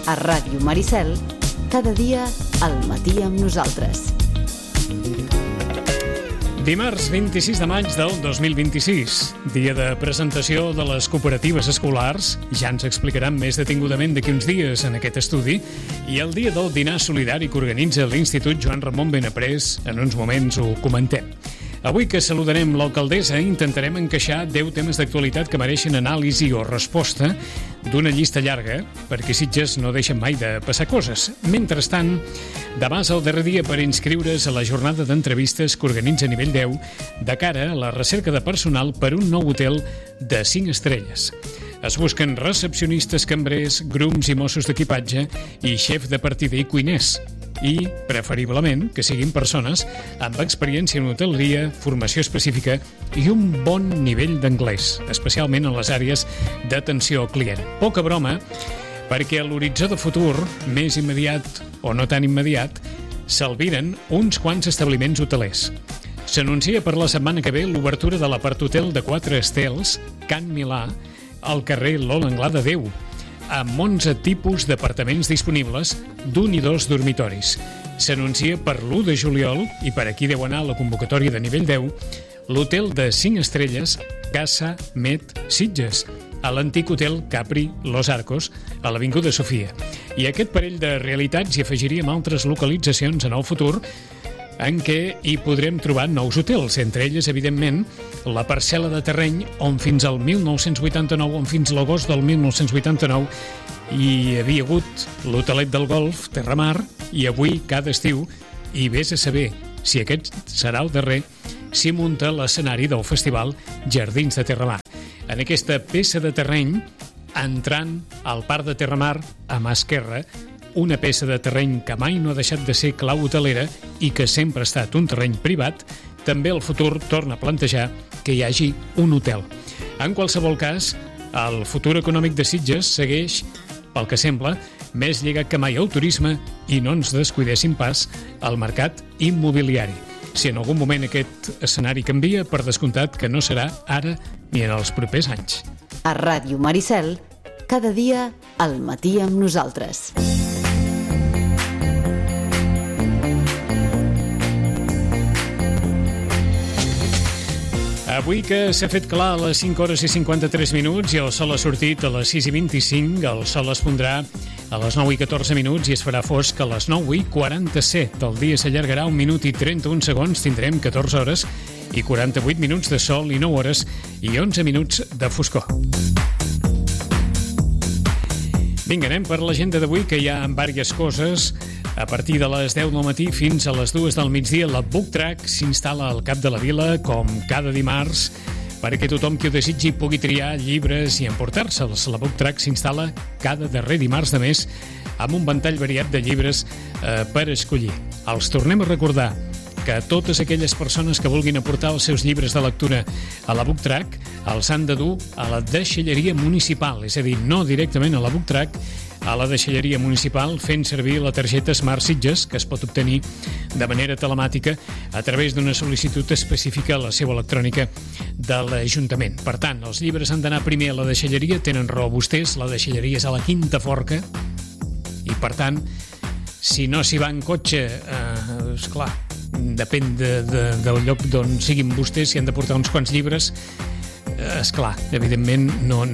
A Ràdio Maricel, cada dia al matí amb nosaltres. Dimarts 26 de maig del 2026, dia de presentació de les cooperatives escolars. Ja ens explicaran més detingudament d'aquí uns dies en aquest estudi. I el dia del dinar solidari que organitza l'Institut Joan Ramon Benaprés. En uns moments ho comentem. Avui que saludarem l'alcaldessa, intentarem encaixar 10 temes d'actualitat que mereixen anàlisi o resposta d'una llista llarga, perquè Sitges no deixen mai de passar coses. Mentrestant, demà és el darrer dia per inscriure's a la jornada d'entrevistes que organitza a nivell 10 de cara a la recerca de personal per un nou hotel de 5 estrelles. Es busquen recepcionistes, cambrers, grums i mossos d'equipatge i xef de partida i cuiners. I, preferiblement, que siguin persones amb experiència en hoteleria, formació específica i un bon nivell d'anglès, especialment en les àrees d'atenció al client. Poca broma, perquè a l'horitzó de futur, més immediat o no tan immediat, s'albiren uns quants establiments hotelers. S'anuncia per la setmana que ve l'obertura de l'apart-hotel de 4 estels, Can Milà, al carrer Lola Anglà de Déu, amb 11 tipus d'apartaments disponibles d'un i 2 dormitoris. S'anuncia per l'1 de juliol, i per aquí deu anar la convocatòria de nivell 10, l'hotel de 5 estrelles Casa Met Sitges, a l'antic hotel Capri Los Arcos, a l'Avinguda Sofia. I aquest parell de realitats hi afegiríem altres localitzacions en el futur en què hi podrem trobar nous hotels, entre elles, evidentment, la parcel·la de terreny on fins al 1989, on fins l'agost del 1989, hi havia hagut l'hotelet del Golf, Terramar, i avui, cada estiu, i vés a saber si aquest serà el darrer, s'hi munta l'escenari del festival Jardins de Terramar. En aquesta peça de terreny, entrant al parc de Terramar, a mà esquerra, una peça de terreny que mai no ha deixat de ser clau hotelera i que sempre ha estat un terreny privat, també el futur torna a plantejar que hi hagi un hotel. En qualsevol cas, el futur econòmic de Sitges segueix, pel que sembla, més lligat que mai al turisme i no ens descuidéssim pas al mercat immobiliari. Si en algun moment aquest escenari canvia, per descomptat que no serà ara ni en els propers anys. A Ràdio Maricel, cada dia al matí amb nosaltres. Avui que s'ha fet clar a les 5 hores i 53 minuts i el sol ha sortit a les 6 i 25, el sol es pondrà a les 9 i 14 minuts i es farà fosc a les 9 i 47. El dia s'allargarà 1 minut i 31 segons, tindrem 14 hores i 48 minuts de sol i 9 hores i 11 minuts de foscor. Vinga, anem per l'agenda d'avui, que hi ha diverses coses. A partir de les 10 del matí fins a les 2 del migdia, la Book Track s'instal·la al Cap de la Vila, com cada dimarts, perquè tothom qui ho desitgi pugui triar llibres i emportar-se'ls. La Book Track s'instal·la cada darrer dimarts de mes amb un ventall variat de llibres per escollir. Els tornem a recordar que totes aquelles persones que vulguin aportar els seus llibres de lectura a la Book Track els han de dur a la deixalleria municipal, és a dir, no directament a la Book Track, a la deixalleria municipal, fent servir la targeta Smart Sitges, que es pot obtenir de manera telemàtica a través d'una sol·licitud específica a la seu electrònica de l'Ajuntament. Per tant, els llibres han d'anar primer a la deixalleria, tenen raó vostès, la deixalleria és a la Quinta Forca, i per tant, si no s'hi va en cotxe, esclar, depèn del lloc d'on siguin vostès, si han de portar uns quants llibres, esclar, evidentment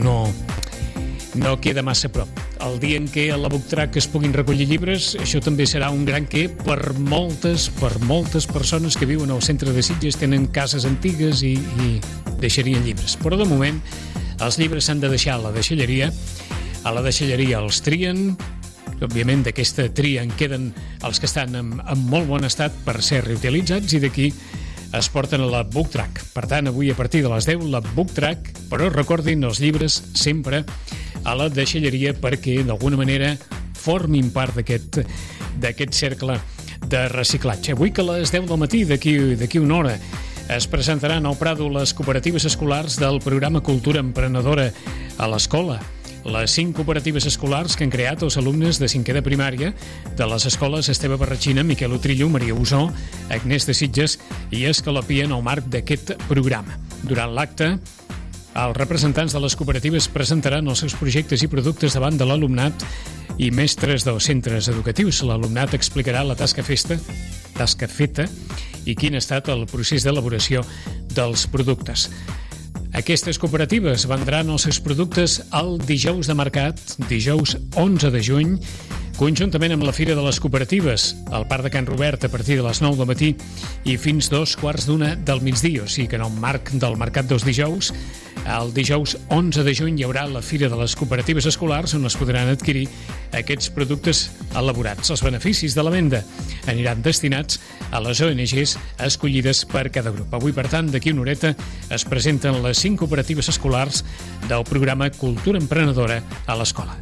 no queda massa a prop. El dia en què a la Book Track es puguin recollir llibres, això també serà un gran què per moltes persones que viuen al centre de Sitges, tenen cases antigues i deixarien llibres. Però de moment els llibres s'han de deixar a la deixalleria. A la deixalleria els trien, òbviament d'aquesta tria en queden els que estan en molt bon estat per ser reutilitzats i d'aquí es porten a la Book Track. Per tant, avui a partir de les 10 la Book Track, però recordin els llibres sempre a la deixalleria perquè d'alguna manera formin part d'aquest cercle de reciclatge. Avui que a les 10 del matí, d'aquí una hora, es presentaran al Prado les cooperatives escolars del programa Cultura Emprenedora a l'escola. Les 5 cooperatives escolars que han creat els alumnes de 5è de primària de les escoles Esteve Barratxina, Miquel Utrillo, Maria Usó, Agnès de Sitges i Escalapia en el marc d'aquest programa. Durant l'acte, els representants de les cooperatives presentaran els seus projectes i productes davant de l'alumnat i mestres dels centres educatius. L'alumnat explicarà la tasca feta i quin ha estat el procés d'elaboració dels productes. Aquestes cooperatives vendran els seus productes el dijous de mercat, dijous 11 de juny, conjuntament amb la Fira de les Cooperatives, al Parc de Can Robert a partir de les 9 del matí i fins 2:45 del migdia. O sigui que en el marc del mercat dels dijous, el dijous 11 de juny hi haurà la Fira de les Cooperatives Escolars on es podran adquirir aquests productes elaborats. Els beneficis de la venda aniran destinats a les ONGs escollides per cada grup. Avui, per tant, d'aquí una horeta es presenten les 5 cooperatives escolars del programa Cultura Emprenedora a l'escola.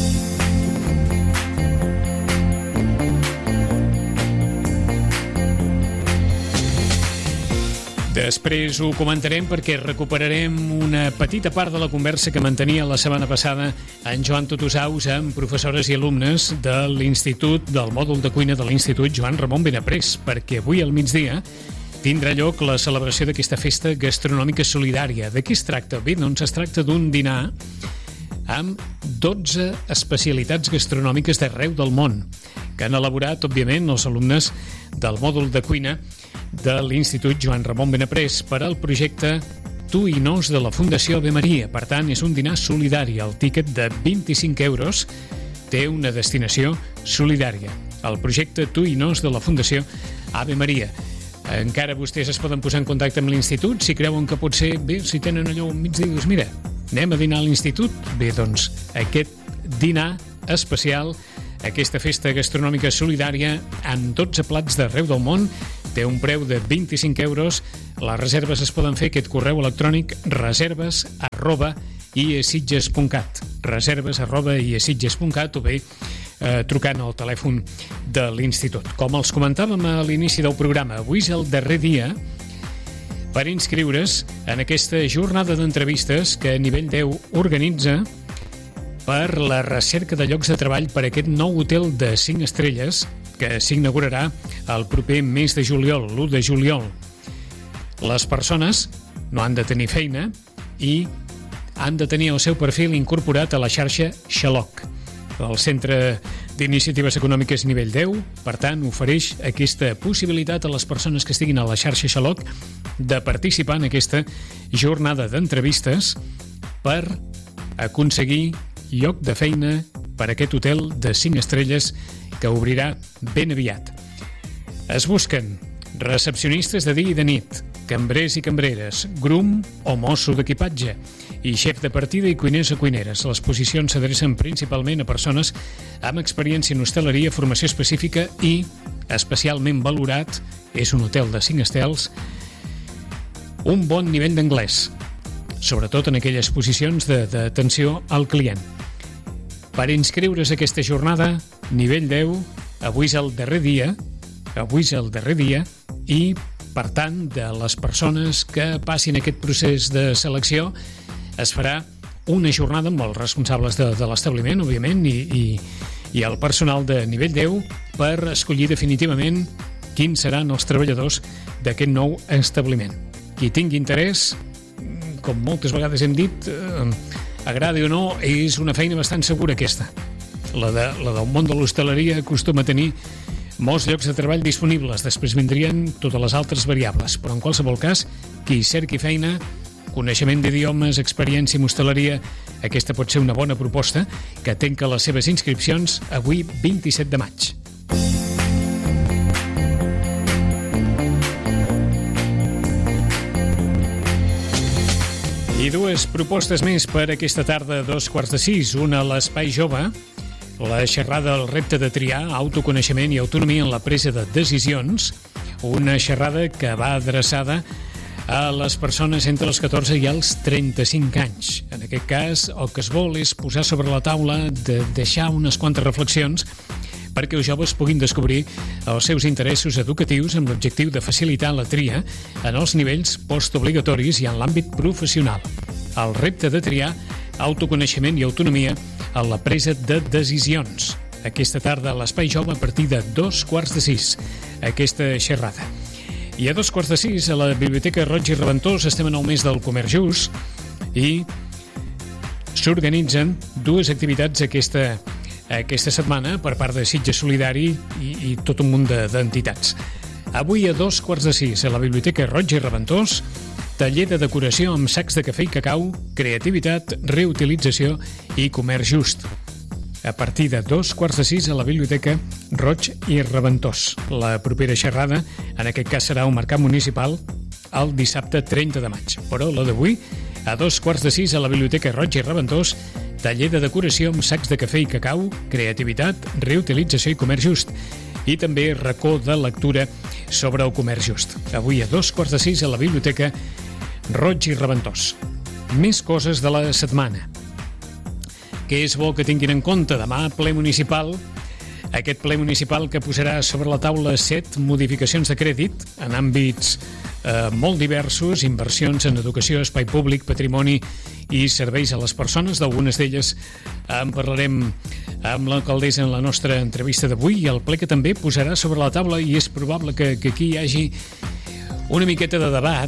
Després ho comentarem perquè recuperarem una petita part de la conversa que mantenia la setmana passada en Joan Tutusaus amb professores i alumnes de l'Institut, del mòdul de cuina de l'Institut Joan Ramon Benaprés, perquè avui al migdia tindrà lloc la celebració d'aquesta festa gastronòmica solidària. De què es tracta? Bé, doncs es tracta d'un dinar amb 12 especialitats gastronòmiques d'arreu del món, que han elaborat, òbviament, els alumnes del mòdul de cuina de l'Institut Joan Ramon Benaprés per al projecte Tu i Nos de la Fundació Ave Maria. Per tant, és un dinar solidari. El tíquet de 25 euros té una destinació solidària. El projecte Tu i Nos de la Fundació Ave Maria. Encara vostès es poden posar en contacte amb l'Institut si creuen que pot ser bé, si tenen allò un migdia, doncs mira, anem a dinar a l'Institut. Bé, doncs aquest dinar especial, aquesta festa gastronòmica solidària amb 12 plats d'arreu del món, té un preu de 25 euros. Les reserves es poden fer aquest correu electrònic reserves@iesitges.cat reserves@iesitges.cat o bé trucant al telèfon de l'Institut. Com els comentàvem a l'inici del programa, avui és el darrer dia per inscriure's en aquesta jornada d'entrevistes que Nivell 10 organitza per la recerca de llocs de treball per aquest nou hotel de 5 estrelles que s'inaugurarà el proper mes de juliol, l'1 de juliol. Les persones no han de tenir feina i han de tenir el seu perfil incorporat a la xarxa Xaloc. El Centre d'Iniciatives Econòmiques Nivell 10, per tant, ofereix aquesta possibilitat a les persones que estiguin a la xarxa Xaloc de participar en aquesta jornada d'entrevistes per aconseguir lloc de feina per aquest hotel de 5 estrelles que obrirà ben aviat. Es busquen recepcionistes de dia i de nit, cambrers i cambreres, grum o mosso d'equipatge i xef de partida i cuiners o cuineres. Les posicions s'adrecen principalment a persones amb experiència en hostaleria, formació específica i, especialment valorat, és un hotel de 5 estels, un bon nivell d'anglès, sobretot en aquelles posicions d'atenció al client. Per inscriure's a aquesta jornada, Nivell 10, avui és el darrer dia i, per tant, de les persones que passin aquest procés de selecció, es farà una jornada amb els responsables de l'establiment, òbviament, i el personal de Nivell 10 per escollir definitivament quins seran els treballadors d'aquest nou establiment. Qui tingui interès, com moltes vegades hem dit, agradi o no, és una feina bastant segura aquesta. La del món de l'hostaleria acostuma a tenir molts llocs de treball disponibles. Després vindrien totes les altres variables. Però en qualsevol cas, qui cerqui feina, coneixement d'idiomes, experiència en hostaleria, aquesta pot ser una bona proposta que tanca les seves inscripcions avui 27 de maig. I dues propostes més per aquesta tarda a 5:15. Una a l'Espai Jove, la xerrada El repte de triar, autoconeixement i autonomia en la presa de decisions. Una xerrada que va adreçada a les persones entre els 14 i els 35 anys. En aquest cas, el que es vol és posar sobre la taula, deixar unes quantes reflexions perquè els joves puguin descobrir els seus interessos educatius amb l'objectiu de facilitar la tria en els nivells postobligatoris i en l'àmbit professional. El repte de triar, autoconeixement i autonomia en la presa de decisions. Aquesta tarda a l'Espai Jove a partir de 5:15, aquesta xerrada. I a 5:15 a la Biblioteca Roig i Reventós estem en el mes del comerç just i s'organitzen dues activitats aquesta aquesta setmana per part de Sitges Solidari i tot un munt d'entitats. Avui a 5:15 a la Biblioteca Roig i Reventós, taller de decoració amb sacs de cafè i cacau, creativitat, reutilització i comerç just. A partir de 5:15 a la Biblioteca Roig i Reventós. La propera xerrada, en aquest cas, serà un mercat municipal el dissabte 30 de maig. Però la d'avui, a 5:15 a la Biblioteca Roig i Reventós, taller de decoració amb sacs de cafè i cacau, creativitat, reutilització i comerç just. I també racó de lectura sobre el comerç just. Avui a 5:15 a la Biblioteca Roig i Reventós. Més coses de la setmana. Què és bo que tinguin en compte? Demà, ple municipal. Aquest ple municipal que posarà sobre la taula 7 modificacions de crèdit en àmbits molt diversos, inversions en educació, espai públic, patrimoni i serveis a les persones. D'algunes d'elles en parlarem amb l'alcaldessa en la nostra entrevista d'avui, i el ple que també posarà sobre la taula, i és probable que aquí hi hagi una miqueta de debat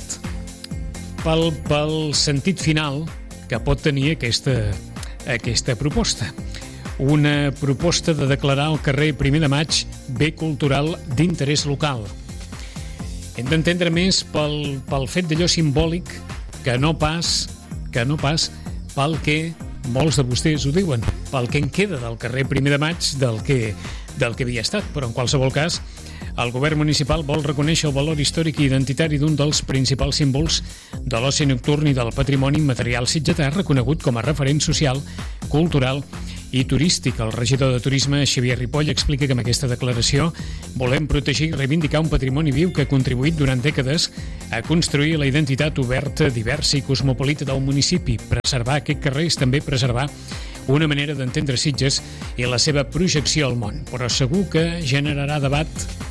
pel sentit final que pot tenir aquesta proposta. Una proposta de declarar el carrer 1 de maig bé cultural d'interès local. Hem d'entendre més pel fet d'allò simbòlic que no pas pel que molts de vostès ho diuen, pel que en queda del carrer 1 de maig del que havia estat. Però en qualsevol cas, el govern municipal vol reconèixer el valor històric i identitari d'un dels principals símbols de l'oci nocturn i del patrimoni immaterial sitgetà, reconegut com a referent social, cultural i turístic. El regidor de Turisme, Xavier Ripoll, explica que amb aquesta declaració volem protegir i reivindicar un patrimoni viu que ha contribuït durant dècades a construir la identitat oberta, diversa i cosmopolita del municipi. Preservar aquest carrer és també preservar una manera d'entendre Sitges i la seva projecció al món. Però segur que generarà debat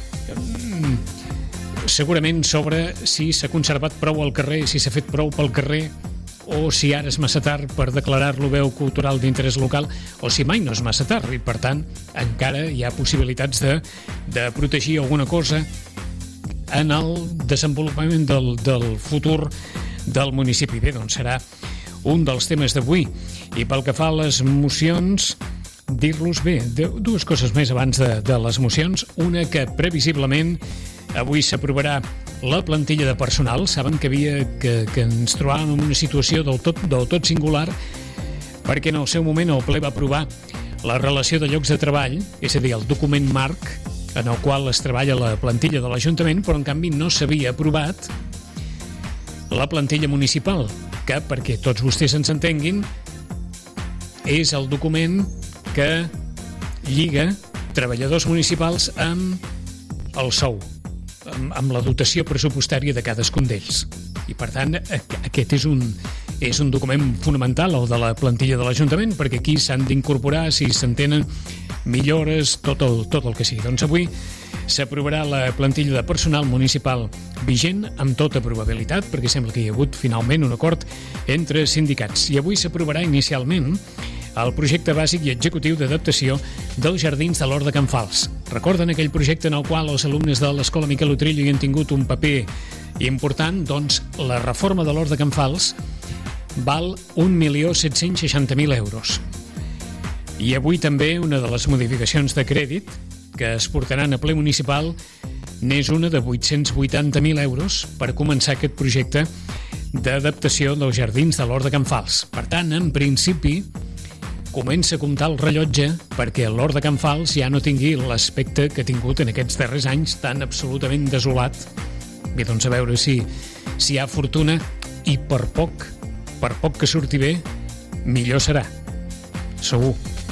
segurament sobre si s'ha conservat prou el carrer, si s'ha fet prou pel carrer, o si ara és massa tard per declarar-lo bé cultural d'interès local, o si mai no és massa tard, i per tant encara hi ha possibilitats de protegir alguna cosa en el desenvolupament del futur del municipi. Bé, doncs serà un dels temes d'avui. I pel que fa a les mocions, dir-los bé, dues coses més abans de les mocions. Una, que previsiblement avui s'aprovarà la plantilla de personal. Saben que ens trobàvem en una situació del tot singular, perquè en el seu moment el ple va aprovar la relació de llocs de treball, és a dir, el document marc en el qual es treballa la plantilla de l'Ajuntament, però en canvi no s'havia aprovat la plantilla municipal, que, perquè tots vostès ens entenguin, és el document que lliga treballadors municipals amb el sou, amb la dotació pressupostària de cadascun d'ells. I per tant, aquest és un document fonamental, el de la plantilla de l'Ajuntament, perquè aquí s'han d'incorporar, si s'entenen, millores, tot el que sigui. Doncs avui s'aprovarà la plantilla de personal municipal vigent amb tota probabilitat, perquè sembla que hi ha hagut finalment un acord entre sindicats. I avui s'aprovarà inicialment el projecte bàsic i executiu d'adaptació dels jardins de l'Hort de Can Fals. Recorden aquell projecte en el qual els alumnes de l'Escola Miquel Utrillo hi han tingut un paper important? Doncs la reforma de l'Hort de Can Fals val 1.760.000 euros. I avui també una de les modificacions de crèdit que es portaran a ple municipal n'és una de 880.000 euros per començar aquest projecte d'adaptació dels jardins de l'Hort de Can Fals. Per tant, en principi, comença a comptar el rellotge perquè l'Hort de Can Fals ja no tingui l'aspecte que ha tingut en aquests darrers anys tan absolutament desolat. Bé, doncs a veure si hi ha fortuna, i per poc que surti bé, millor serà. Segur.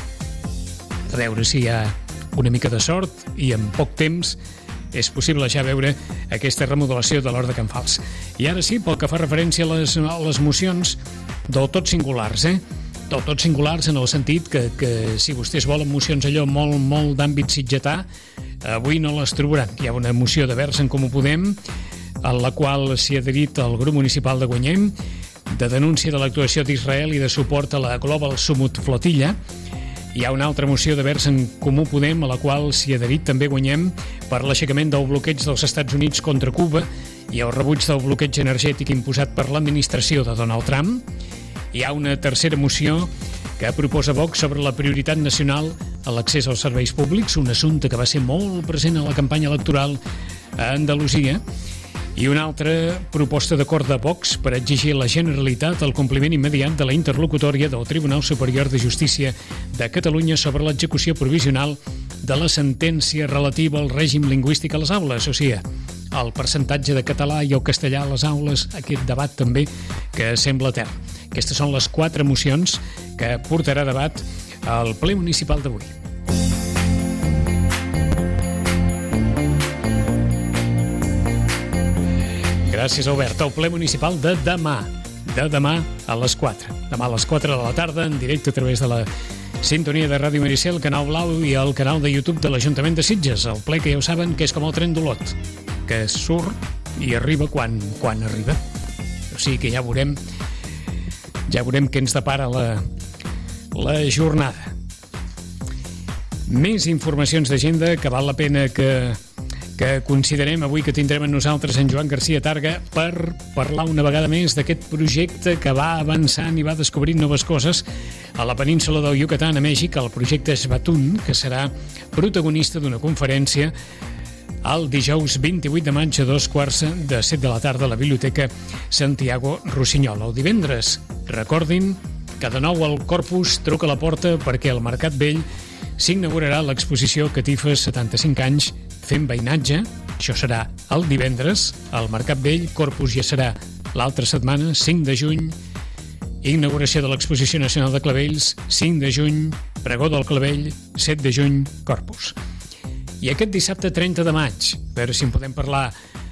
A veure si hi ha una mica de sort i en poc temps és possible ja veure aquesta remodelació de l'Hort de Can Fals. I ara sí, pel que fa referència a les mocions, del tot singulars, del tot singulars en el sentit que si vostès volen mocions allò molt d'àmbit sitgetà, avui no les trobaran. Hi ha una moció de Verds en Comú Podem, en la qual s'hi ha adherit el grup municipal de Guanyem, de denúncia de l'actuació d'Israel i de suport a la Global Summit Flotilla. Hi ha una altra moció de Verds en Comú Podem, a la qual s'hi ha adherit també Guanyem, per l'aixecament del bloqueig dels Estats Units contra Cuba i el rebuig del bloqueig energètic imposat per l'administració de Donald Trump. Hi ha una tercera moció que proposa Vox sobre la prioritat nacional a l'accés als serveis públics, un assumpte que va ser molt present a la campanya electoral a Andalusia, i una altra proposta d'acord de Vox per exigir a la Generalitat el compliment immediat de la interlocutòria del Tribunal Superior de Justícia de Catalunya sobre l'execució provisional de la sentència relativa al règim lingüístic a les aules, o sigui, el percentatge de català i el castellà a les aules, aquest debat també que sembla etern. Aquestes són les 4 mocions que portarà a debat al ple municipal d'avui. Gràcies, Albert. El ple municipal de demà a les 4. Demà a les 4 de la tarda, en directe a través de la sintonia de Ràdio Maricel, Canal Blau i el canal de YouTube de l'Ajuntament de Sitges. El ple que ja ho saben que és com el tren d'Olot, que surt i arriba quan arriba. O sigui que ja veurem què ens depara la jornada. Més informacions d'agenda que val la pena que considerem avui, que tindrem amb nosaltres en Joan García Targa per parlar una vegada més d'aquest projecte que va avançant i va descobrint noves coses a la península del Yucatán, a Mèxic, el projecte Esbatún, que serà protagonista d'una conferència el dijous 28 de maig a 7:15 de la tarda a la Biblioteca Santiago Rossinyol. El divendres, recordin que de nou el Corpus truca a la porta perquè al Mercat Vell s'inaugurarà l'exposició Catifes 75 anys fent veïnatge. Això serà el divendres al Mercat Vell. Corpus ja serà l'altra setmana, 5 de juny, inauguració de l'Exposició Nacional de Clavells, 5 de juny, pregó del Clavell, 7 de juny, Corpus. I aquest dissabte 30 de maig, a veure si en podem parlar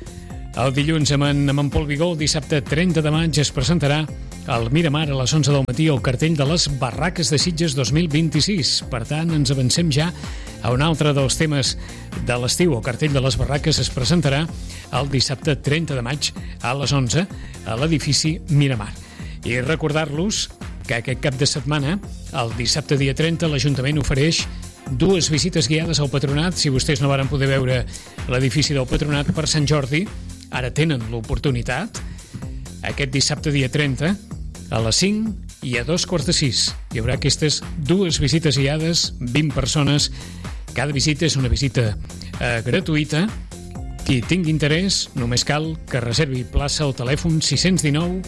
el dilluns amb en Pol Vigó, el dissabte 30 de maig es presentarà al Miramar a les 11 del matí el cartell de les Barraques de Sitges 2026. Per tant, ens avancem ja a un altre dels temes de l'estiu. El cartell de les Barraques es presentarà el dissabte 30 de maig a les 11 a l'edifici Miramar. I recordar-los que aquest cap de setmana, el dissabte dia 30, l'Ajuntament ofereix 2 visites guiades al Patronat. Si vostès no varen poder veure l'edifici del Patronat per Sant Jordi, ara tenen l'oportunitat. Aquest dissabte dia 30, a les 5 i a 5:15. Hi haurà aquestes 2 visites guiades, 20 persones. Cada visita és una visita gratuïta. Qui tingui interès, només cal que reservi plaça al telèfon 619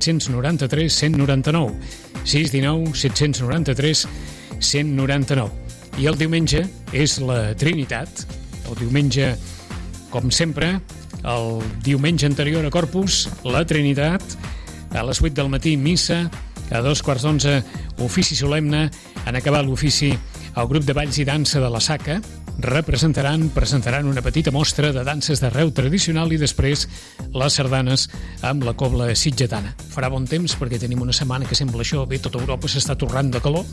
793 199. 619 793 199. I el diumenge és la Trinitat. El diumenge, com sempre, el diumenge anterior a Corpus, la Trinitat, a les 8 del matí, missa, a 11:15, ofici solemne. En acabar l'ofici, el grup de balls i dansa de la Saca presentaran una petita mostra de danses d'arreu tradicional i després les sardanes amb la cobla sitgetana. Farà bon temps perquè tenim una setmana que sembla això, bé, tota Europa s'està torrant de calor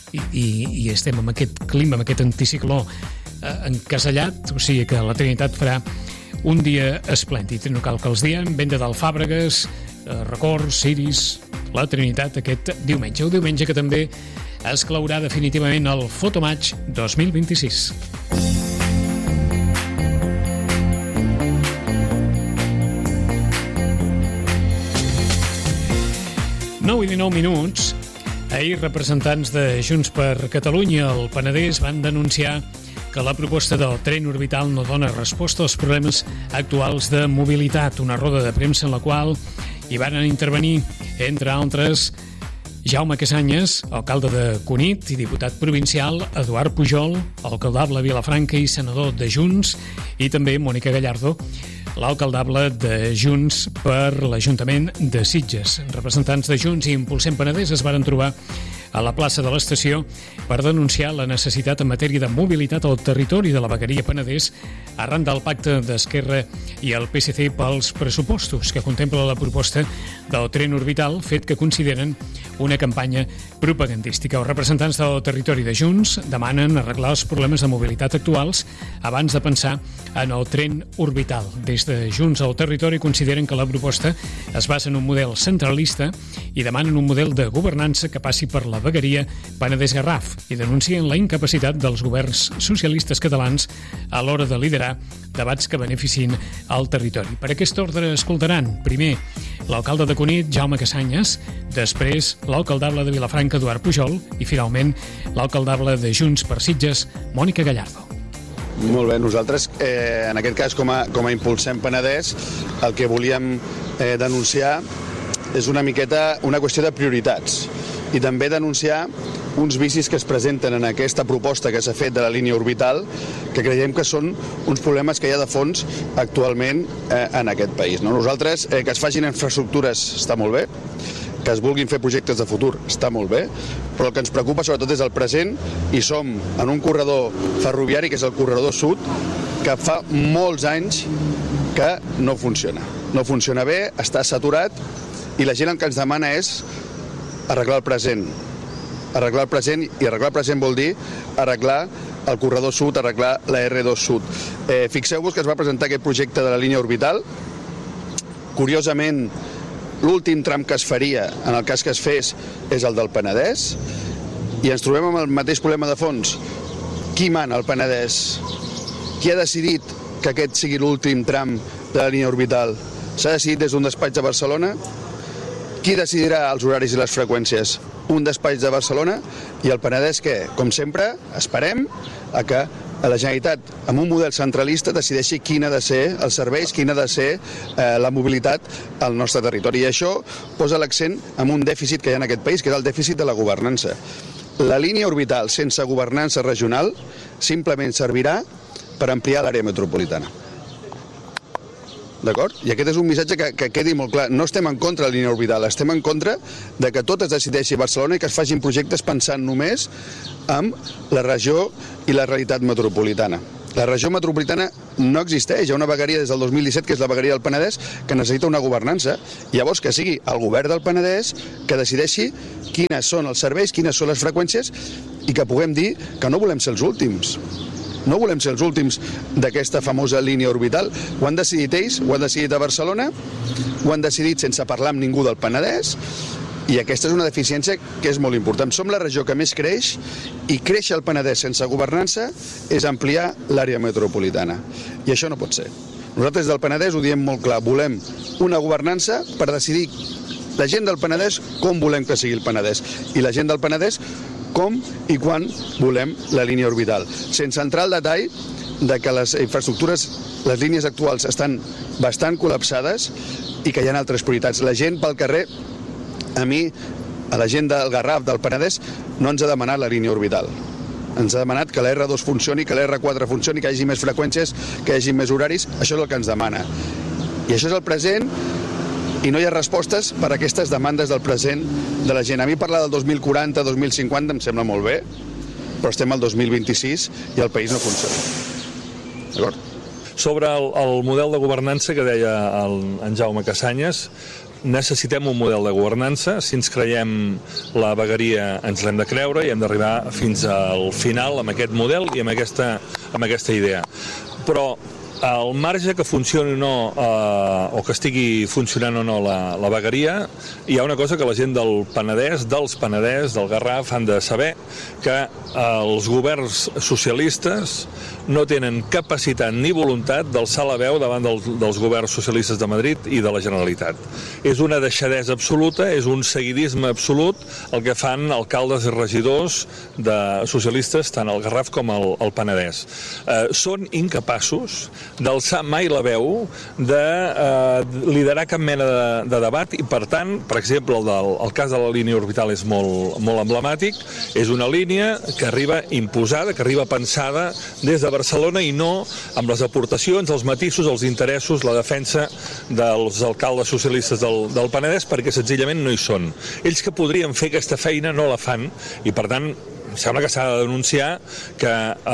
i estem amb aquest clima, amb aquest anticicló encasellat, o sigui que la Trinitat farà un dia esplèndid. No cal que els diem, venda d'alfàbregues, records, ciris, la Trinitat aquest diumenge. Un diumenge que també es claurà definitivament el Fotomatch 2026. Nou i 19 minuts. Ahir representants de Junts per Catalunya al Penedès van denunciar que la proposta del tren orbital no dona resposta als problemes actuals de mobilitat. Una roda de premsa en la qual hi van intervenir, entre altres, Jaume Casanyes, alcalde de Cunit i diputat provincial, Eduard Pujol, alcaldable de Vilafranca i senador de Junts, i també Mònica Gallardo, l'alcaldable de Junts per l'Ajuntament de Sitges. Representants de Junts i Impulsem Penedès es varen trobar a la plaça de l'estació per denunciar la necessitat en matèria de mobilitat al territori de la vegueria Penedès arran del pacte d'Esquerra i el PSC pels pressupostos que contempla la proposta del tren orbital, fet que consideren una campanya propagandística. Els representants del territori de Junts demanen arreglar els problemes de mobilitat actuals abans de pensar en el tren orbital. Des de Junts al territori consideren que la proposta es basa en un model centralista i demanen un model de governança que passi per la vegueria Penedès-Garraf i denuncien la incapacitat dels governs socialistes catalans a l'hora de liderar debats que beneficin al territori. Per aquest ordre escoltaran, primer, l'alcalde de Cunit, Jaume Cassanyes, després l'alcaldable de Vilafranca, Eduard Pujol, i finalment l'alcaldable de Junts per Sitges, Mònica Gallardo. Molt bé, nosaltres en aquest cas com a Impulsem Penedès el que volíem denunciar és una miqueta una qüestió de prioritats i també denunciar uns vicis que es presenten en aquesta proposta que s'ha fet de la línia orbital, que creiem que són uns problemes que hi ha de fons actualment en aquest país. Nosaltres, que es facin infraestructures està molt bé, que es vulguin fer projectes de futur està molt bé, però el que ens preocupa sobretot és el present i som en un corredor ferroviari que és el corredor sud, que fa molts anys que no funciona. No funciona bé, està saturat i la gent el que ens demana és arreglar el present. Arreglar el present, i arreglar el present vol dir arreglar el corredor sud, arreglar la R2 sud. Fixeu-vos que es va presentar aquest projecte de la línia orbital. Curiosament, l'últim tram que es faria, en el cas que es fes, és el del Penedès, i ens trobem amb el mateix problema de fons. Qui mana al Penedès? Qui ha decidit que aquest sigui l'últim tram de la línia orbital? S'ha decidit des d'un despatx de Barcelona? Qui decidirà els horaris i les freqüències? Un despatx de Barcelona i el Penedès què? Com sempre, esperem a que la Generalitat, amb un model centralista, decideixi quin ha de ser els serveis, quina ha de ser la mobilitat al nostre territori. I això posa l'accent en un dèficit que hi ha en aquest país, que és el dèficit de la governança. La línia orbital sense governança regional simplement servirà per ampliar l'àrea metropolitana. D'acord? I aquest és un missatge que quedi molt clar. No estem en contra de la línia orbital, estem en contra de que tot es decideixi a Barcelona i que es facin projectes pensant només en la regió i la realitat metropolitana. La regió metropolitana no existeix. Hi ha una vegueria des del 2017, que és la vegueria del Penedès, que necessita una governança. Llavors que sigui el govern del Penedès que decideixi quines són els serveis, quines són les freqüències i que puguem dir que no volem ser els últims. No volem ser els últims d'aquesta famosa línia orbital. Ho han decidit ells, ho han decidit a Barcelona, ho han decidit sense parlar amb ningú del Penedès, i aquesta és una deficiència que és molt important. Som la regió que més creix, i créixer el Penedès sense governança és ampliar l'àrea metropolitana. I això no pot ser. Nosaltres del Penedès ho diem molt clar, volem una governança per decidir la gent del Penedès com volem que sigui el Penedès, i la gent del Penedès com i quan volem la línia orbital. Sense entrar al detall de que les infraestructures, les línies actuals estan bastant col·lapsades i que hi ha altres prioritats. La gent pel carrer, a mi, a la gent del Garraf, del Penedès, no ens ha demanat la línia orbital. Ens ha demanat que la R2 funcioni, que la R4 funcioni, que hi hagi més freqüències, que hi hagi més horaris. Això és el que ens demana. I això és el present, i no hi ha respostes per a aquestes demandes del present de la gent. A mi parlar del 2040, 2050 em sembla molt bé, però estem al 2026 i el país no funciona. D'acord? Sobre el model de governança que deia en Jaume Cassanyes, necessitem un model de governança. Si ens creiem la vegueria ens l'hem de creure i hem d'arribar fins al final amb aquest model i amb aquesta idea. Però al marge que funcioni o no, o que estigui funcionant o no la vegueria, hi ha una cosa que la gent del Penedès, del Garraf, han de saber, que els governs socialistes no tenen capacitat ni voluntat d'alçar la veu davant dels governs socialistes de Madrid i de la Generalitat. És una deixadesa absoluta, és un seguidisme absolut el que fan alcaldes i regidors socialistes tant al Garraf com al Penedès. Són incapaços d'alçar mai la veu, de liderar cap mena de debat, i per tant, per exemple, el cas de la línia orbital és molt emblemàtic. És una línia que arriba imposada, que arriba pensada des de Barcelona i no amb les aportacions, els matisos, els interessos, la defensa dels alcaldes socialistes del Penedès, perquè senzillament no hi són. Ells que podrien fer aquesta feina no la fan, i per tant em sembla que s'ha de denunciar que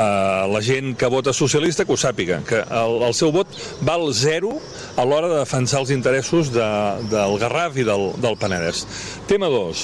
la gent que vota socialista que ho sàpiga, que el seu vot val 0 a l'hora de defensar els interessos del Garraf i del Penedès. Tema 2.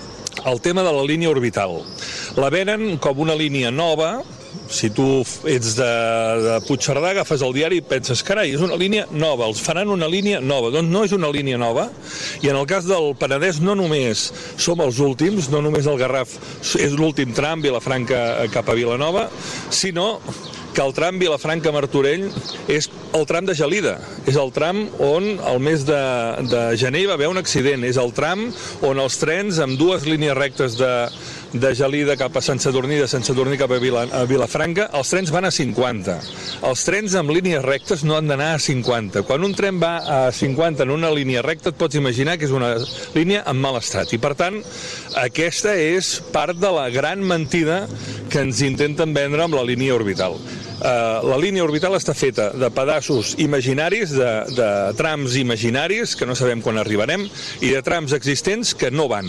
El tema de la línia orbital. La venen com una línia nova. Si tu ets de Puigcerdà, agafes el diari i penses, carai, és una línia nova, els faran una línia nova. Doncs no és una línia nova, i en el cas del Penedès no només som els últims, no només el Garraf és l'últim tram, Vilafranca cap a Vilanova, sinó que el tram Vilafranca-Martorell és el tram de Gelida. És el tram on el mes de gener hi va haver un accident. És el tram on els trens amb dues línies rectes de Gelida cap a Sant Sadurní, de Sant Sadurní cap a Vilafranca, els trens van a 50. Els trens amb línies rectes no han d'anar a 50. Quan un tren va a 50 en una línia recta, et pots imaginar que és una línia en mal estat. I, per tant, aquesta és part de la gran mentida que ens intenten vendre amb la línia orbital. La línia orbital està feta de pedaços imaginaris, de trams imaginaris, que no sabem quan arribarem, i de trams existents que no van.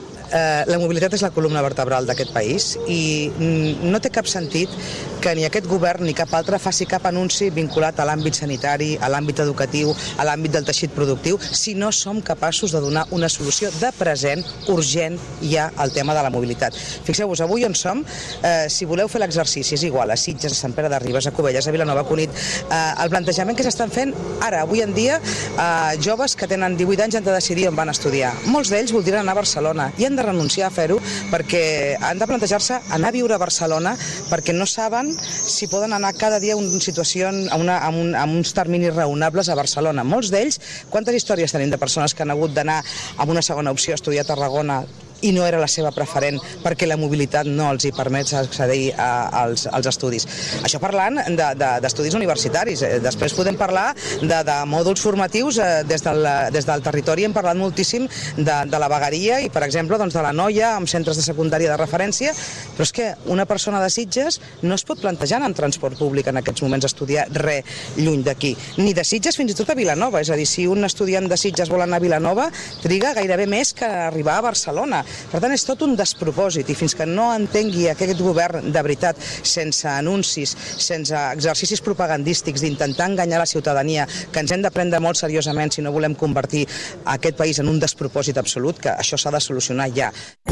La mobilitat és la columna vertebral d'aquest país i no té cap sentit que ni aquest govern ni cap altre faci cap anunci vinculat a l'àmbit sanitari, a l'àmbit educatiu, a l'àmbit del teixit productiu, si no som capaços de donar una solució de present, urgent, ja al tema de la mobilitat. Fixeu-vos, avui on som, si voleu fer l'exercici, és igual, a Sitges, a Sant Pere de Ribes, a Cubelles, a Vilanova, a Cunit, el plantejament que s'estan fent ara, avui en dia, joves que tenen 18 anys han de decidir on van estudiar. Molts d'ells voldrien anar a Barcelona i han de renunciar a fer-ho perquè han de plantejar-se anar a viure a Barcelona perquè no saben si poden anar cada dia en situació amb uns terminis raonables a Barcelona. Molts d'ells, quantes històries tenim de persones que han hagut d'anar amb una segona opció a estudiar a Tarragona i no era la seva preferent perquè la mobilitat no els hi permet accedir als estudis. Això parlant d'estudis universitaris. Després podem parlar de mòduls formatius. Des del territori hem parlat moltíssim de la vegueria i, per exemple, de la Noia, amb centres de secundària de referència, però és que una persona de Sitges no es pot plantejar en transport públic en aquests moments estudiar res lluny d'aquí. Ni de Sitges fins i tot a Vilanova. És a dir, si un estudiant de Sitges vol anar a Vilanova, triga gairebé més que arribar a Barcelona. Per tant, és tot un despropòsit i fins que no entengui aquest govern de veritat, sense anuncis, sense exercicis propagandístics d'intentar enganyar la ciutadania, que ens hem de prendre molt seriosament si no volem convertir aquest país en un despropòsit absolut, que això s'ha de solucionar ja.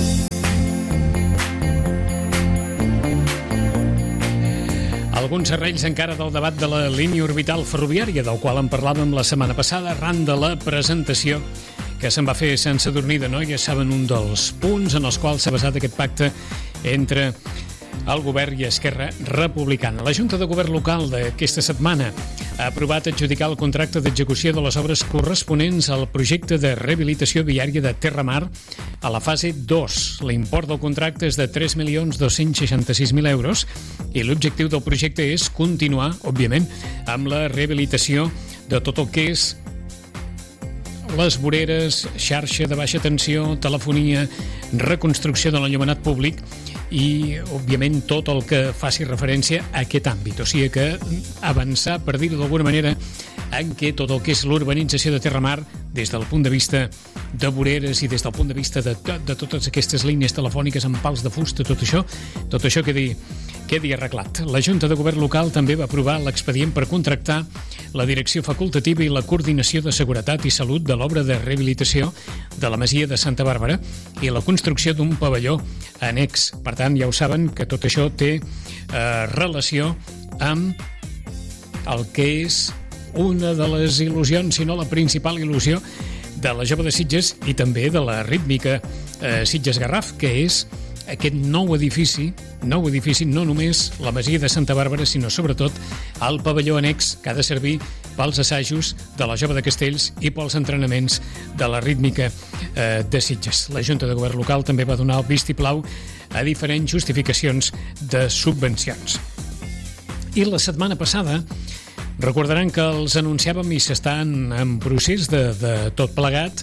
Alguns serrells encara del debat de la línia orbital ferroviària, del qual en parlàvem la setmana passada, arran de la presentació que se'n va fer a Sant Sadurní d'Anoia. Saben un dels punts en els quals s'ha basat aquest pacte entre el govern i Esquerra Republicana. La Junta de Govern local d'aquesta setmana ha aprovat adjudicar el contracte d'execució de les obres corresponents al projecte de rehabilitació viària de Terramar a la fase 2. L'import del contracte és de 3.266.000 euros i l'objectiu del projecte és continuar, òbviament, amb la rehabilitació de tot el que és les voreres, xarxa de baixa tensió, telefonia, reconstrucció de l'enllumenat públic i, òbviament, tot el que faci referència a aquest àmbit. O sigui que avançar, per dir-ho d'alguna manera, en què tot el que és l'urbanització de Terramar, des del punt de vista de voreres i des del punt de vista de totes aquestes línies telefòniques amb pals de fusta, tot això quedi arreglat. La Junta de Govern local també va aprovar l'expedient per contractar la direcció facultativa i la coordinació de seguretat i salut de l'obra de rehabilitació de la masia de Santa Bàrbara i la construcció d'un pavelló annex. Per tant, ja ho saben que tot això té relació amb el que és una de les il·lusions, si no la principal il·lusió, de la Jove de Sitges i també de la rítmica Sitges Garraf, que és aquest nou edifici, no només la masia de Santa Bàrbara, sinó sobretot el pavelló annex que ha de servir pels assajos de la Jove de Castells i pels entrenaments de la rítmica de Sitges. La Junta de Govern local també va donar el vistiplau a diferents justificacions de subvencions. I la setmana passada recordaran que els anunciàvem i s'estan en procés de tot plegat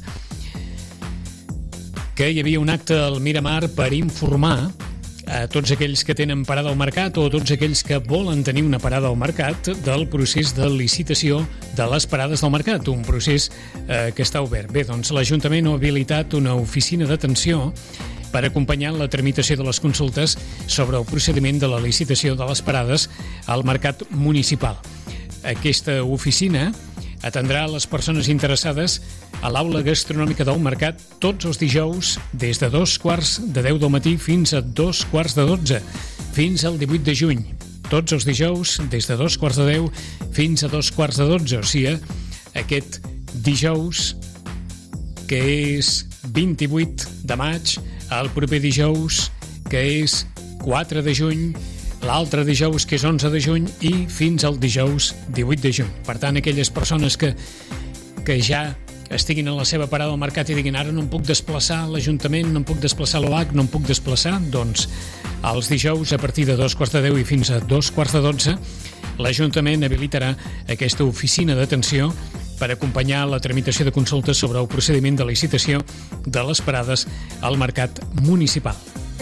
que hi havia un acte al Miramar per informar a tots aquells que tenen parada al mercat o a tots aquells que volen tenir una parada al mercat del procés de licitació de les parades del mercat, un procés que està obert. Bé, doncs l'Ajuntament ha habilitat una oficina d'atenció per acompanyar la tramitació de les consultes sobre el procediment de la licitació de les parades al mercat municipal. Aquesta oficina atendrà les persones interessades a l'aula gastronòmica del mercat tots els dijous des de 9:45 del matí fins a 11:45, fins al 18 de juny. Tots els dijous des de 9:45 fins a 11:45, o sigui, aquest dijous, que és 28 de maig, el proper dijous, que és 4 de juny, l'altre dijous, que és 11 de juny, i fins al dijous 18 de juny. Per tant, aquelles persones que ja estiguin a la seva parada al mercat i diguin ara no em puc desplaçar a l'Ajuntament, no em puc desplaçar a l'OAC, no em puc desplaçar, doncs els dijous a partir de 2:45 i fins a 2:45 l'Ajuntament habilitarà aquesta oficina d'atenció per acompanyar la tramitació de consultes sobre el procediment de licitació de les parades al mercat municipal.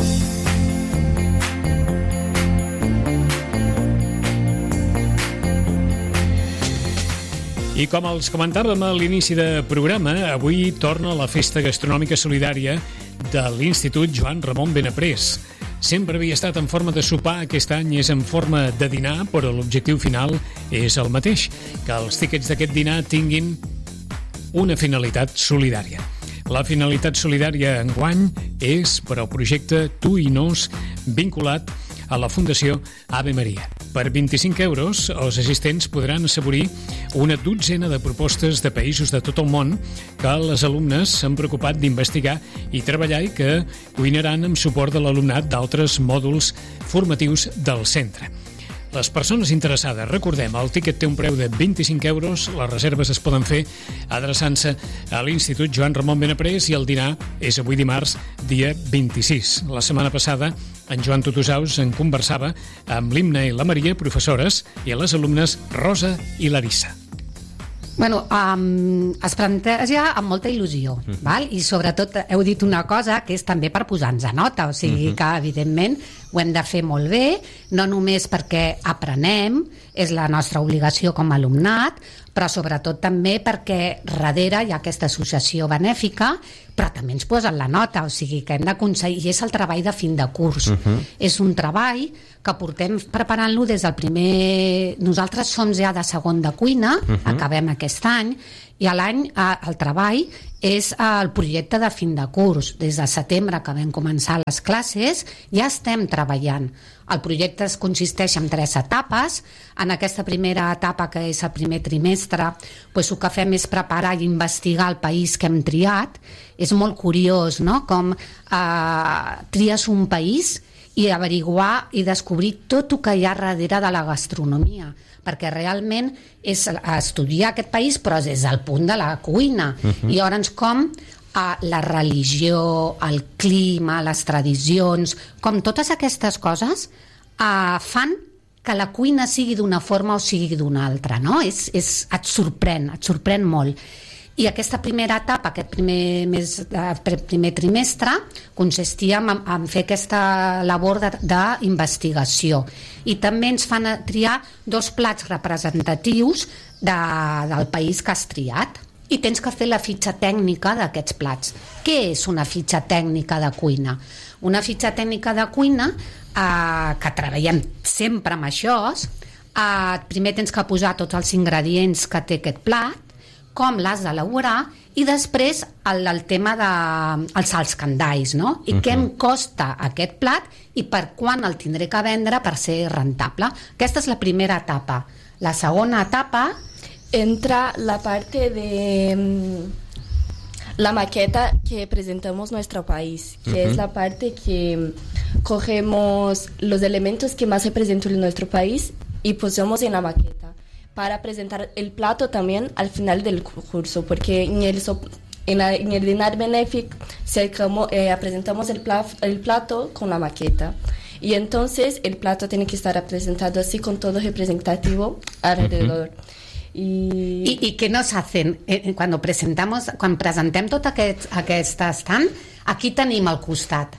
I com els comentàvem a l'inici de programa, avui torna la Festa Gastronòmica Solidària de l'Institut Joan Ramon Benaprés. Sempre havia estat en forma de sopar, aquest any és en forma de dinar, però l'objectiu final és el mateix, que els tíquets d'aquest dinar tinguin una finalitat solidària. La finalitat solidària enguany és per al projecte Tu i Nos, vinculat a la Fundació Ave Maria. Per 25 euros, els assistents podran assaborir una dotzena de propostes de països de tot el món que les alumnes s'han preocupat d'investigar i treballar i que cuinaran amb suport de l'alumnat d'altres mòduls formatius del centre. Les persones interessades, recordem, el tíquet té un preu de 25 euros, les reserves es poden fer adreçant-se a l'Institut Joan Ramon Benaprés i el dinar és avui dimarts, dia 26. La setmana passada, en Joan Tutusaus en conversava amb l'Imna i la Maria, professores, i a les alumnes Rosa i Larissa. Bueno, es planteja amb molta il·lusió, val? I sobretot heu dit una cosa que és també per posar-nos a nota, o sigui que evidentment ho hem de fer molt bé, no només perquè aprenem, és la nostra obligació com a alumnat, però sobretot també perquè darrere hi ha aquesta associació benèfica, però també ens posen la nota, o sigui que hem d'aconseguir, i és el treball de fin de curs. És un treball que portem preparant-lo des del primer... Nosaltres som ja de segon de cuina, acabem aquest any, i l'any el treball és el projecte de fin de curs. Des de setembre que vam començar les classes ja estem treballant. El projecte consisteix en 3 etapes. En aquesta primera etapa, que és el primer trimestre, doncs el que fem és preparar i investigar el país que hem triat. És molt curiós, no?, com tries un país i averiguar i descobrir tot el que hi ha darrere de la gastronomia, perquè realment és estudiar aquest país però és des del punt de la cuina. I llavors com la religió, el clima, les tradicions, com totes aquestes coses fan que la cuina sigui d'una forma o sigui d'una altra, no? Et sorprèn molt. I aquesta primera etapa, aquest primer trimestre, consistia en fer aquesta labor d'investigació. I també ens fan triar 2 plats representatius del país que has triat. I tens que fer la fitxa tècnica d'aquests plats. Què és una fitxa tècnica de cuina? Una fitxa tècnica de cuina, que treballem sempre amb això, primer tens que posar tots els ingredients que té aquest plat, com l'has d'elaborar, i després el tema dels escandalls, no? I què em costa aquest plat i per quan el tindré que vendre per ser rentable. Aquesta és la primera etapa. La segona etapa entra la parte de la maqueta que presentamos nuestro país, que es la parte que cogemos los elementos que más representan nuestro país y pusemos en la maqueta para presentar el plato también al final del curso, porque en el dinar benéfico presentamos el plato con la maqueta. Y entonces el plato tiene que estar representado así, con todo representativo alrededor. I què nos hacen? Quan presentem tot aquest estant, aquí tenim al costat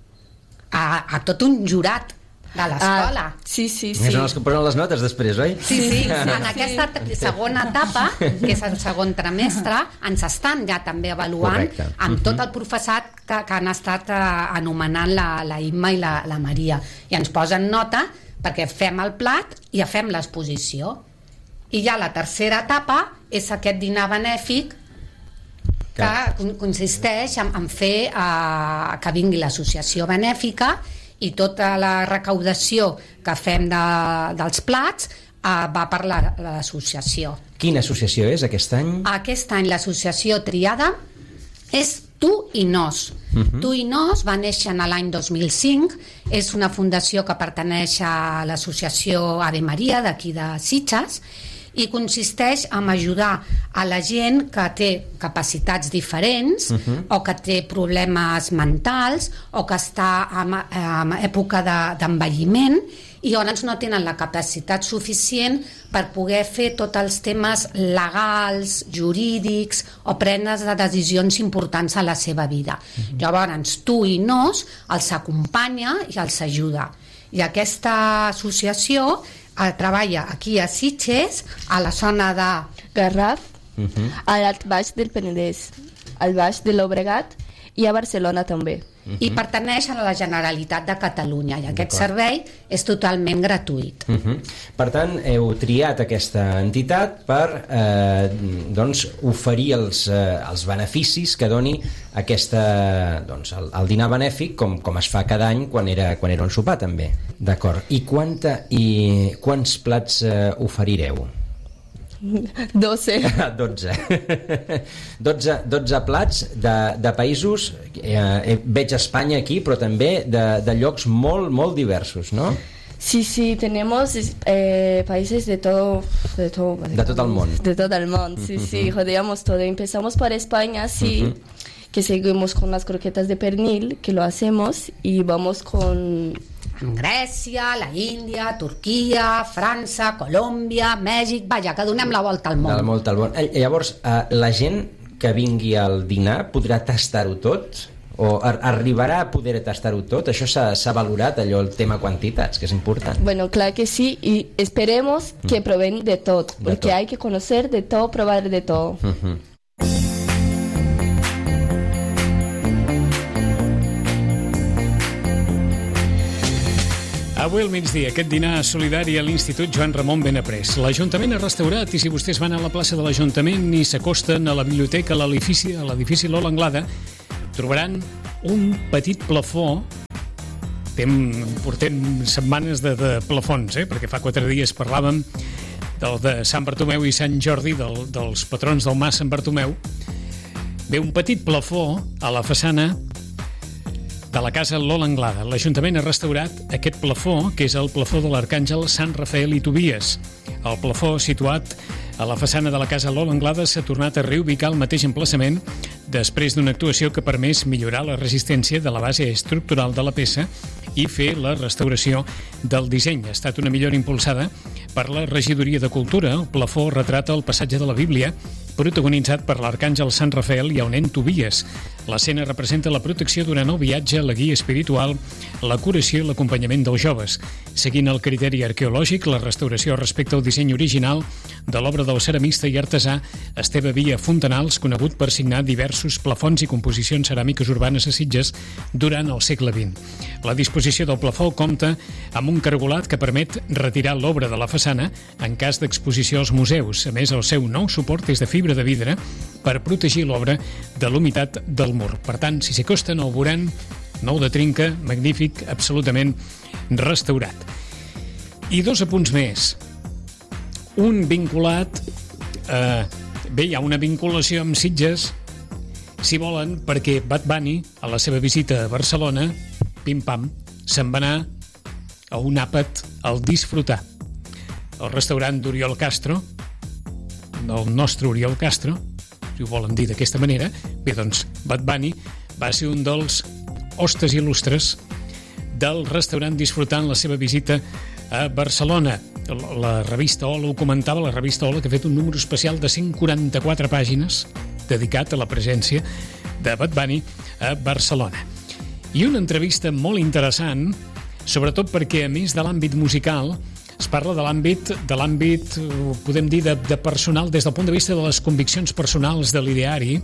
a tot un jurat de l'escola. Sí. Són els que posen les notes després, oi? Sí. En aquesta segona etapa, que és el segon trimestre, ens estan ja també avaluant amb tot el professorat que han estat anomenant la Imma i la Maria. I ens posen nota perquè fem el plat i fem l'exposició. I ja la tercera etapa és aquest dinar benèfic que consisteix en fer que vingui l'associació benèfica i tota la recaudació que fem dels plats va per l'associació. Quina associació és aquest any? Aquest any l'associació triada és Tu i Nos. Tu i Nos va néixer en l'any 2005, és una fundació que pertaneix a l'associació Ave Maria d'aquí de Sitges, i consisteix en ajudar a la gent que té capacitats diferents o que té problemes mentals o que està en època d'envelliment i llavors no tenen la capacitat suficient per poder fer tots els temes legals, jurídics o prendre de decisions importants a la seva vida. Llavors, Tu i Nos els acompanya i els ajuda. I aquesta associació treballa aquí a Sitges, a la zona de Garraf, a l'Alt Baix del Penedès, al Baix de Llobregat i a Barcelona també. I pertaneix a la Generalitat de Catalunya i aquest servei és totalment gratuït. Per tant, heu triat aquesta entitat per doncs, oferir els beneficis que doni doncs, el dinar benèfic com es fa cada any quan era un sopar també. D'acord. I quants plats oferireu? 12 plats de països, veig Espanya aquí, però també de llocs molt, molt diversos, no? Sí, tenemos países de todo el mundo. De todo el mundo, sí, rodeamos todo. Empezamos por España, sí, que seguimos con las croquetas de pernil, que lo hacemos, y vamos con Grècia, la Índia, Turquia, França, Colòmbia, Mèxic... Vaja, que donem la volta al món. Llavors, la gent que vingui al dinar podrà tastar-ho tot? O arribarà a poder tastar-ho tot? Això s'ha valorat, allò, el tema quantitats, que és important. Bueno, claro que sí, y esperemos que prueben de todo, porque hay que conocer de todo, probar de todo. Avui al migdia, aquest dinar solidari a l'Institut Joan Ramon Benaprés. L'Ajuntament ha restaurat i si vostès van a la plaça de l'Ajuntament i s'acosten a la biblioteca, a l'edifici Lola Anglada, trobaran un petit plafó. Portem setmanes de plafons, perquè fa 4 dies parlàvem del de Sant Bartomeu i Sant Jordi, dels patrons del Mas Sant Bartomeu. Ve un petit plafó a la façana de la casa Lola Anglada. L'Ajuntament ha restaurat aquest plafó, que és el plafó de l'Arcàngel Sant Rafael i Tobies. El plafó situat a la façana de la casa Lola Anglada s'ha tornat a reubicar al mateix emplaçament després d'una actuació que ha permès millorar la resistència de la base estructural de la peça i fer la restauració del disseny. Ha estat una millora impulsada per la Regidoria de Cultura. El plafó retrata el passatge de la Bíblia protagonitzat per l'Arcàngel Sant Rafael i el nen Tobies. L'escena representa la protecció durant el viatge, la guia espiritual, la curació i l'acompanyament dels joves. Seguint el criteri arqueològic, la restauració respecte al disseny original de l'obra del ceramista i artesà Esteve Via Fontanals, conegut per signar diversos plafons i composicions ceràmiques urbanes a Sitges durant el segle XX. La disposició del plafó compta amb un cargolat que permet retirar l'obra de la façana en cas d'exposició als museus. A més, el seu nou suport és de fibra de vidre per protegir l'obra de l'humitat del mur. Per tant, si s'hi acosten, el veuran nou de trinca, magnífic, absolutament restaurat. I 2 apunts més. Un vinculat... Bé, hi ha una vinculació amb Sitges, si volen, perquè Bad Bunny, a la seva visita a Barcelona, pim-pam, se'n va anar a un àpat al disfrutar. El restaurant d'Oriol Castro, del nostre Oriol Castro, si ho volen dir d'aquesta manera, bé, doncs, Bad Bunny va ser un dels hostes il·lustres del restaurant disfrutant la seva visita a Barcelona. La revista Hola ho comentava, la revista Hola, que ha fet un número especial de 144 pàgines dedicat a la presència de Bad Bunny a Barcelona. I una entrevista molt interessant, sobretot perquè, a més de l'àmbit musical, es parla de l'àmbit, podem dir, de personal, des del punt de vista de les conviccions personals de l'ideari.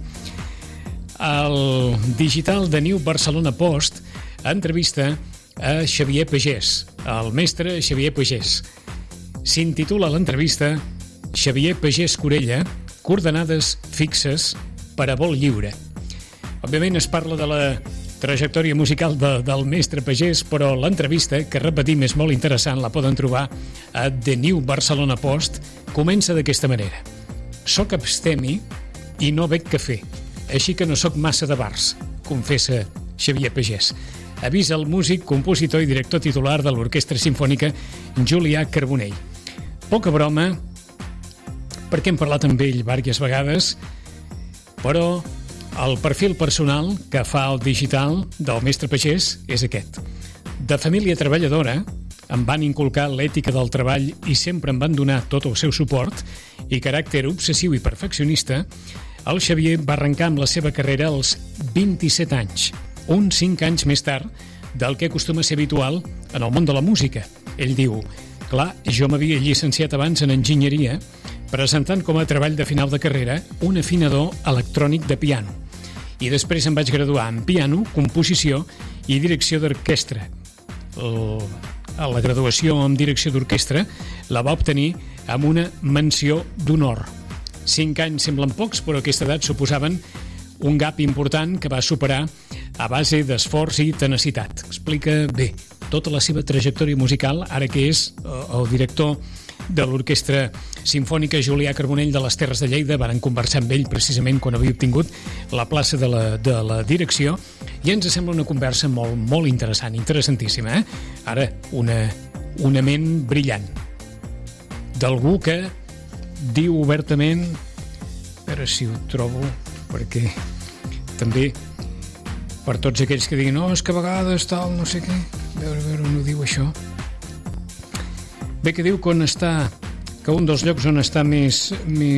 El digital de New Barcelona Post entrevista a Xavier Pagès, el mestre Xavier Pagès. S'intitula l'entrevista Xavier Pagès Corella, coordenades fixes per a vol lliure. Òbviament es parla de la trajectòria musical del mestre Pagès, però l'entrevista, que repetim és molt interessant, la poden trobar a The New Barcelona Post, comença d'aquesta manera. Soc abstemi i no bec cafè. així que no sóc massa de bars, confessa Xavier Pagès. Avisa el músic, compositor i director titular de l'Orquestra Simfònica Julià Carbonell. Poca broma, perquè hem parlat amb ell diverses vegades, però el perfil personal que fa el digital del mestre Pagès és aquest. De família treballadora, em van inculcar l'ètica del treball i sempre em van donar tot el seu suport i caràcter obsessiu i perfeccionista, el Xavier va arrencar amb la seva carrera als 27 anys, uns 5 anys més tard del que acostuma a ser habitual en el món de la música. Ell diu, clar, jo m'havia llicenciat abans en enginyeria, presentant com a treball de final de carrera un afinador electrònic de piano. I després em vaig graduar en piano, composició i direcció d'orquestra. La graduació en direcció d'orquestra la va obtenir amb una menció d'honor. 5 anys semblen pocs, però a aquesta edat suposaven un gap important que va superar a base d'esforç i tenacitat. Explica bé tota la seva trajectòria musical, ara que és el director de l'Orquestra Simfònica Julià Carbonell de les Terres de Lleida. Varen conversar amb ell precisament quan havia obtingut la plaça de la direcció i ens sembla una conversa molt interessant, interessantíssima. Ara, una ment brillant d'algú que diu obertament, a veure si ho trobo, perquè també per tots aquells que diguin és que a vegades tal, no sé què, a veure, on ho diu això. Bé, que diu que un dels llocs on està més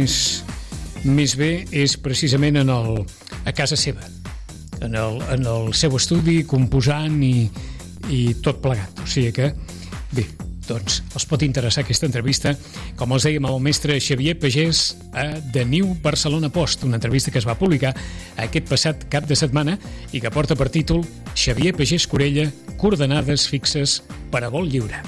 bé és precisament a casa seva, en el seu estudi, composant i tot plegat. O sigui que, bé, doncs els pot interessar aquesta entrevista, com els dèiem, amb el mestre Xavier Pagès a The New Barcelona Post, una entrevista que es va publicar aquest passat cap de setmana i que porta per títol Xavier Pagès Corella, coordenades fixes per a vol lliure.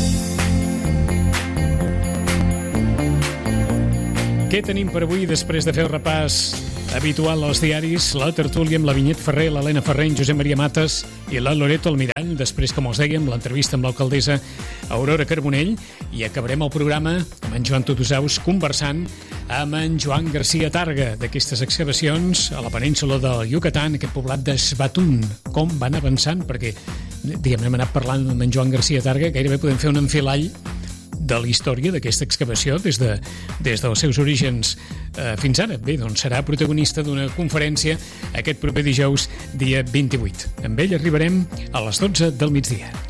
Què tenim per avui després de fer el repàs habitual als diaris? La tertúlia amb la Vinyet Ferrer, l'Helena Ferrer, en Josep Maria Mates i la Loreto Almirall. Després, com els dèiem, l'entrevista amb l'alcaldessa Aurora Carbonell i acabarem el programa amb en Joan Tutusaus conversant amb en Joan García Targa d'aquestes excavacions a la península del Yucatán, aquest poblat d'Esbatún. Com van avançant, perquè diguem, hem anat parlant amb en Joan García Targa, gairebé podem fer un enfilall de la història d'aquesta excavació des dels seus orígens fins ara. Bé, doncs serà protagonista d'una conferència aquest proper dijous, dia 28. Amb ell arribarem a les 12 del migdia.